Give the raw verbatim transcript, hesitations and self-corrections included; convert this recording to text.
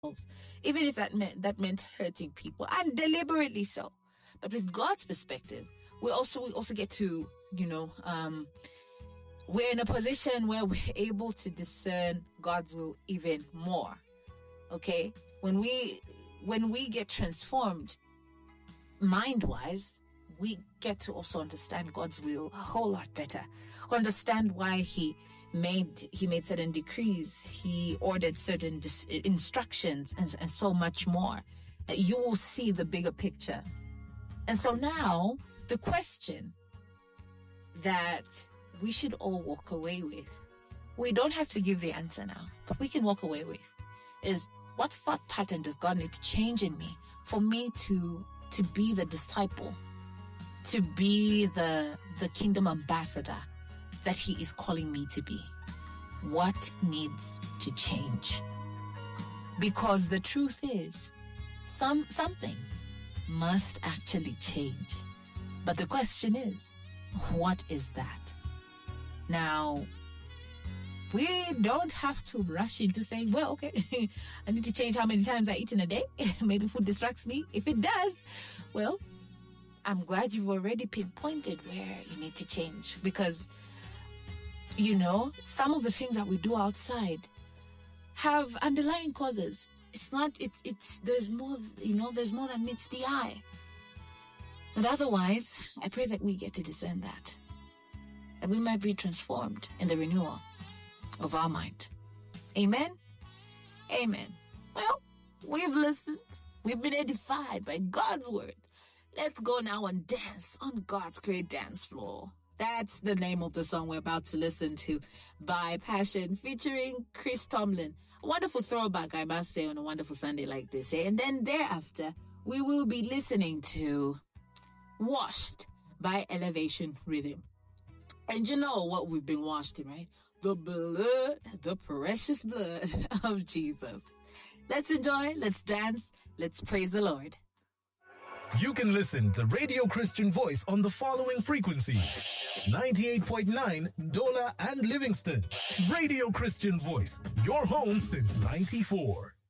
even if that meant that meant hurting people, and deliberately so. But with God's perspective, we also we also get to, you know, um, we're in a position where we're able to discern God's will even more. Okay, when we when we get transformed mind-wise, we get to also understand God's will a whole lot better. Understand why He made He made certain decrees, He ordered certain dis- instructions, and, and so much more. You will see the bigger picture. And so now, the question that we should all walk away with, we don't have to give the answer now, but we can walk away with, is what thought pattern does God need to change in me for me to to be the disciple, to be the the kingdom ambassador that He is calling me to be? What needs to change? Because the truth is, some something must actually change. But the question is, what is that? Now, we don't have to rush into saying, well, okay, I need to change how many times I eat in a day. Maybe food distracts me. If it does, well, I'm glad you've already pinpointed where you need to change. Because, you know, some of the things that we do outside have underlying causes. It's not, it's, it's, there's more, you know, there's more than meets the eye. But otherwise, I pray that we get to discern that. That we might be transformed in the renewal of our mind. Amen? Amen. Well, we've listened. We've been edified by God's word. Let's go now and dance on God's great dance floor. That's the name of the song we're about to listen to, by Passion, featuring Chris Tomlin. A wonderful throwback, I must say, on a wonderful Sunday like this. Eh? And then thereafter, we will be listening to Washed by Elevation Rhythm. And you know what we've been washed in, right? The blood, the precious blood of Jesus. Let's enjoy, let's dance, let's praise the Lord. You can listen to Radio Christian Voice on the following frequencies: ninety-eight point nine, Dola and Livingston. Radio Christian Voice, your home since ninety-four.